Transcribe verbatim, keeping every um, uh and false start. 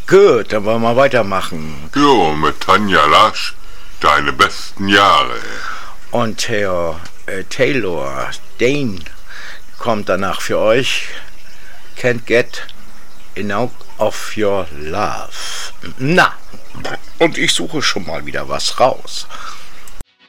Gut, dann wollen wir weitermachen. Jo, mit Tanja Lasch, deine besten Jahre. Und Herr äh, Taylor Dane kommt danach für euch. Can't get enough of your love. Na, und ich suche schon mal wieder was raus.